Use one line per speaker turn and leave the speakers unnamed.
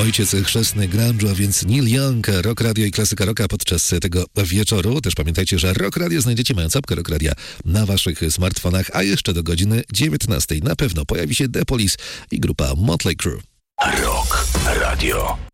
ojciec chrzestny grunge'u, a więc Neil Young, Rock Radio i Klasyka Rocka podczas tego wieczoru. Też pamiętajcie, że Rock Radio znajdziecie, mając apkę Rock Radia na waszych smartfonach, a jeszcze do godziny 19 na pewno pojawi się The Police i grupa Motley Crue.
Rock Radio.